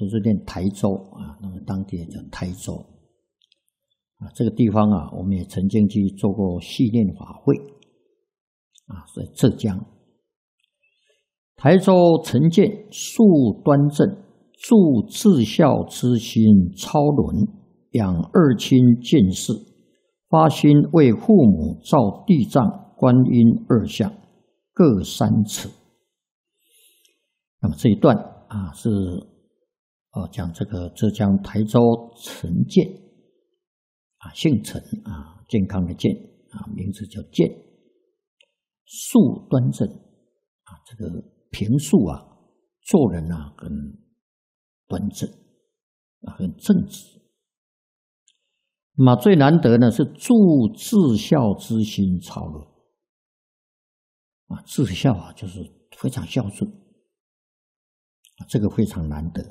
就是念台州啊，那么当地叫台州啊。这个地方啊，我们也曾经去做过系念法会啊，在浙江。台州陈建素端正，助至孝之心超伦，养二亲见识，发心为父母造地藏、观音二像，各3尺。那么这一段啊，是讲这个浙江台州陈建啊，姓陈啊，健康的健啊，名字叫建，素端正啊，这个平素啊，做人啊很端正啊，很正直。那么最难得呢是助至孝之心超伦啊，至孝啊就是非常孝顺啊，这个非常难得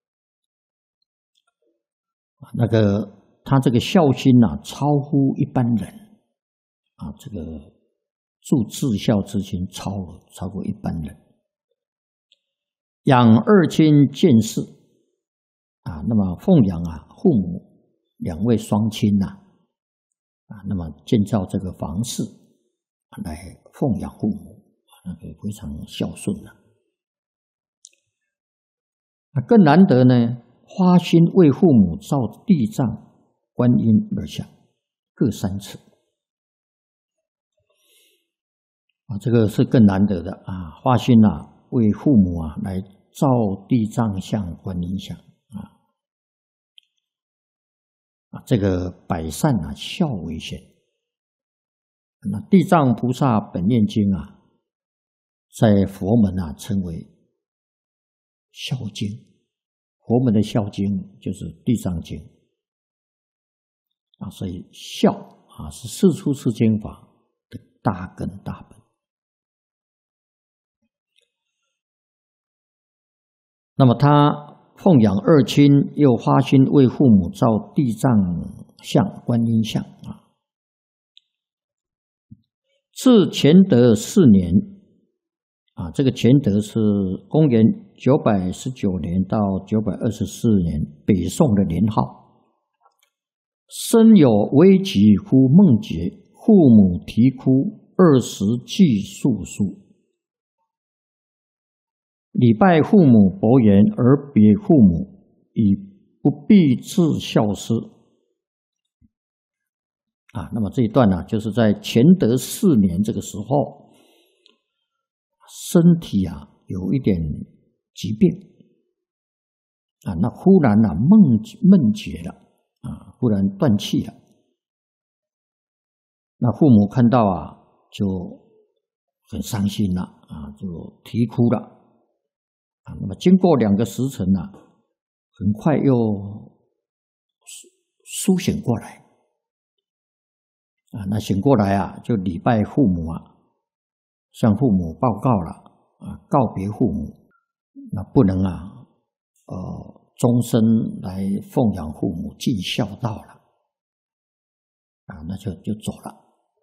啊。那个他这个孝心啊，超乎一般人啊，这个助至孝之心超过一般人。养二亲见识啊，那么奉养啊父母2位双亲呐啊，那么建造这个房室来奉养父母，那个非常孝顺呐。更难得呢，发心为父母造地藏、观音二像，各3尺啊，这个是更难得的啊！发心啊，为父母啊来造地藏像、观音像啊，这个百善啊，孝为先。那地藏菩萨本愿经啊，在佛门啊称为孝经，佛门的孝经就是地藏经啊，所以孝啊是世出世间法的大根大本。那么他奉养二亲，又发心为父母造地藏像、观音像啊。自乾德4年啊，这个乾德是公元919年到924年，北宋的年号。身有危急乎梦劫，父母啼哭，20计数书。礼拜父母薄言，而别父母，以不必至孝师啊。那么这一段呢，就是在乾德4年这个时候，身体啊有一点疾病啊，那忽然啊梦绝了啊，忽然断气了。那父母看到啊，就很伤心了啊，就啼哭了。那么经过2个时辰啊，很快又苏醒过来啊。那醒过来啊，就礼拜父母啊，向父母报告了啊，告别父母，那不能啊，终身来奉养父母，尽孝道了啊，那就走了。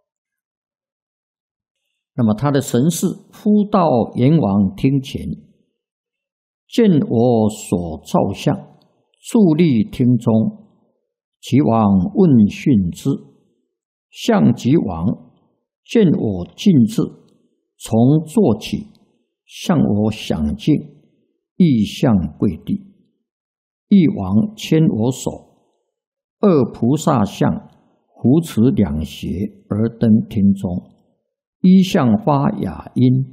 那么他的神事忽到阎王厅前。见我所造像，伫立厅中，其王问讯之。相即王见我尽至，从坐起，向我享敬，意向跪地。一王牵我手，2菩萨像扶持2胁而登厅中，一向发雅音。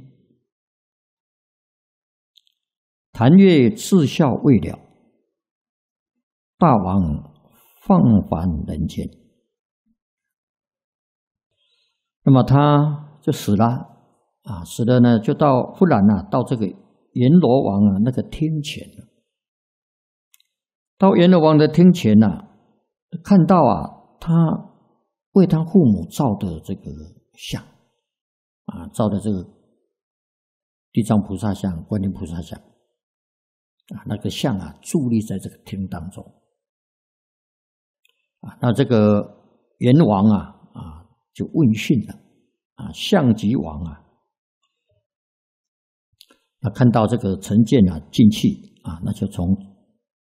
谈阅至孝未了，大王放返人间。那么他就死了啊，死了呢，就忽然啊，到这个阎罗王啊那个厅前了。到阎罗王的厅前啊，看到啊，他为他父母造的这个像啊，造的这个地藏菩萨像、观音菩萨像。啊，那个像啊，伫立在这个厅当中啊，那这个阎王啊就问讯了啊，相即王啊，那看到这个陈建啊进去啊，那就从